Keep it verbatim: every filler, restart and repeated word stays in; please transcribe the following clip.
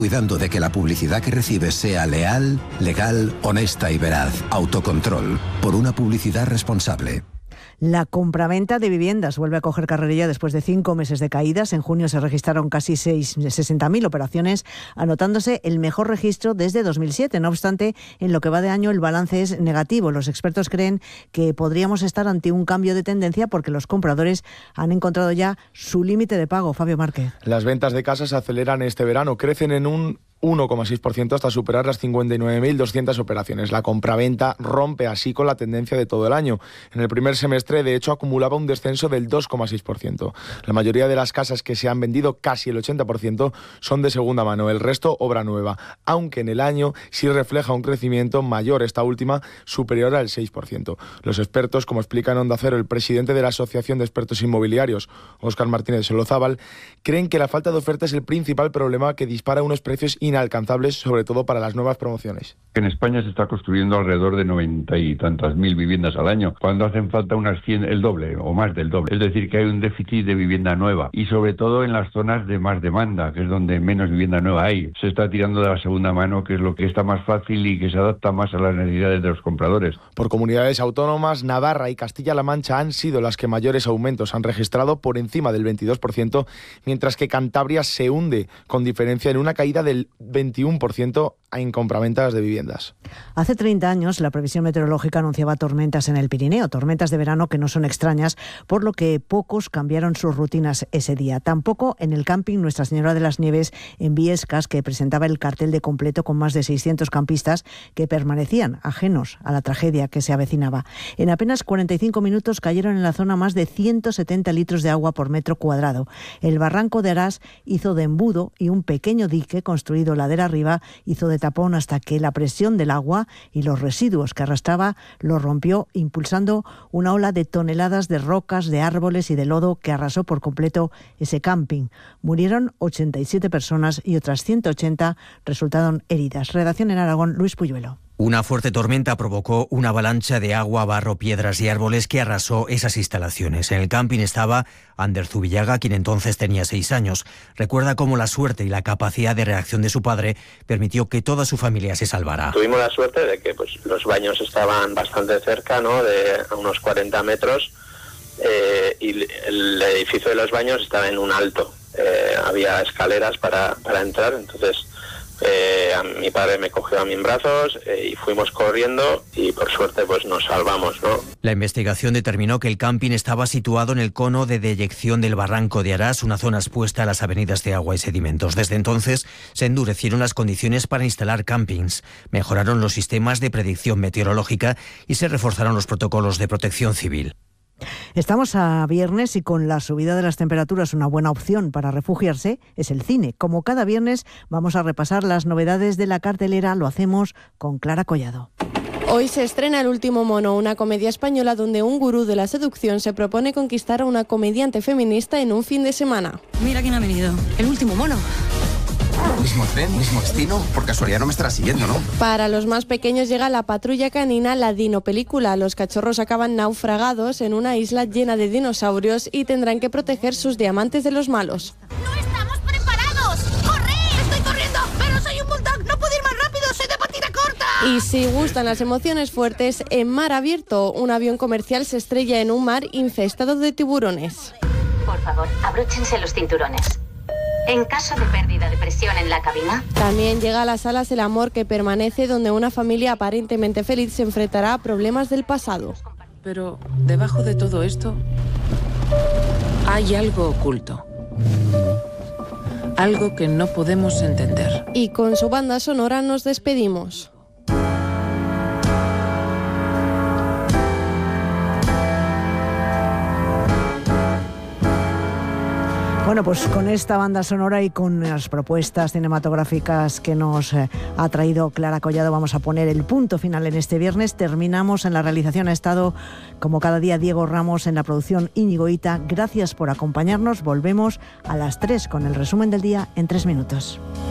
cuidando de que la publicidad que recibes sea leal, legal, honesta y veraz. Autocontrol, por una publicidad responsable. La compraventa de viviendas vuelve a coger carrerilla después de cinco meses de caídas. En junio se registraron casi sesenta mil operaciones, anotándose el mejor registro desde dos mil siete. No obstante, en lo que va de año el balance es negativo. Los expertos creen que podríamos estar ante un cambio de tendencia porque los compradores han encontrado ya su límite de pago. Fabio Márquez. Las ventas de casas se aceleran este verano, crecen en un uno coma seis por ciento hasta superar las cincuenta y nueve mil doscientas operaciones. La compraventa rompe así con la tendencia de todo el año. En el primer semestre, de hecho, acumulaba un descenso del dos coma seis por ciento. La mayoría de las casas que se han vendido, casi el ochenta por ciento, son de segunda mano. El resto, obra nueva. Aunque en el año sí refleja un crecimiento mayor, esta última superior al seis por ciento. Los expertos, como explica en Onda Cero el presidente de la Asociación de Expertos Inmobiliarios, Óscar Martínez Solozábal, creen que la falta de oferta es el principal problema que dispara unos precios inalcanzables, sobre todo para las nuevas promociones. En España se está construyendo alrededor de noventa y tantas mil viviendas al año, cuando hacen falta unas cien, el doble o más del doble. Es decir, que hay un déficit de vivienda nueva y sobre todo en las zonas de más demanda, que es donde menos vivienda nueva hay. Se está tirando de la segunda mano, que es lo que está más fácil y que se adapta más a las necesidades de los compradores. Por comunidades autónomas, Navarra y Castilla-La Mancha han sido las que mayores aumentos han registrado, por encima del veintidós por ciento, mientras que Cantabria se hunde con diferencia en una caída del veintiuno por ciento en compraventas de viviendas. Hace treinta años la previsión meteorológica anunciaba tormentas en el Pirineo, tormentas de verano que no son extrañas, por lo que pocos cambiaron sus rutinas ese día. Tampoco en el camping Nuestra Señora de las Nieves en Biescas, que presentaba el cartel de completo con más de seiscientos campistas que permanecían ajenos a la tragedia que se avecinaba. En apenas cuarenta y cinco minutos cayeron en la zona más de ciento setenta litros de agua por metro cuadrado. El barranco de Arás hizo de embudo y un pequeño dique construido ladera arriba hizo de tapón hasta que la presión del agua y los residuos que arrastraba lo rompió, impulsando una ola de toneladas de rocas, de árboles y de lodo que arrasó por completo ese camping. Murieron ochenta y siete personas y otras ciento ochenta resultaron heridas. Redacción en Aragón, Luis Puyuelo. Una fuerte tormenta provocó una avalancha de agua, barro, piedras y árboles que arrasó esas instalaciones. En el camping estaba Ander Zubillaga, quien entonces tenía seis años. Recuerda cómo la suerte y la capacidad de reacción de su padre permitió que toda su familia se salvara. Tuvimos la suerte de que pues, los baños estaban bastante cerca, ¿no?, de a unos cuarenta metros, eh, y el edificio de los baños estaba en un alto. Eh, había escaleras para, para entrar, entonces Eh, a mi padre me cogió a mí en brazos eh, y fuimos corriendo y por suerte pues nos salvamos, ¿no? La investigación determinó que el camping estaba situado en el cono de deyección del barranco de Arás, una zona expuesta a las avenidas de agua y sedimentos. Desde entonces se endurecieron las condiciones para instalar campings, mejoraron los sistemas de predicción meteorológica y se reforzaron los protocolos de protección civil. Estamos a viernes y con la subida de las temperaturas una buena opción para refugiarse es el cine. Como cada viernes vamos a repasar las novedades de la cartelera, lo hacemos con Clara Collado. Hoy se estrena El último mono, una comedia española donde un gurú de la seducción se propone conquistar a una comediante feminista en un fin de semana. Mira quién ha venido, el último mono. Mismo tren, mismo destino, por casualidad no me estará siguiendo, ¿no? Para los más pequeños llega la patrulla canina La Dino Película. Los cachorros acaban naufragados en una isla llena de dinosaurios y tendrán que proteger sus diamantes de los malos. ¡No estamos preparados! ¡Corre! ¡Estoy corriendo! ¡Pero soy un bulldog! ¡No puedo ir más rápido! ¡Soy de patina corta! Y si gustan las emociones fuertes, en Mar Abierto, un avión comercial se estrella en un mar infestado de tiburones. Por favor, abróchense los cinturones. En caso de pérdida de presión en la cabina. También llega a las salas El amor que permanece, donde una familia aparentemente feliz se enfrentará a problemas del pasado. Pero debajo de todo esto hay algo oculto. Algo que no podemos entender. Y con su banda sonora nos despedimos. Bueno, pues con esta banda sonora y con las propuestas cinematográficas que nos eh, ha traído Clara Collado vamos a poner el punto final en este viernes. Terminamos. En la realización ha estado, como cada día, Diego Ramos, en la producción Íñigo Ita. Gracias por acompañarnos. Volvemos a las tres con el resumen del día en tres minutos.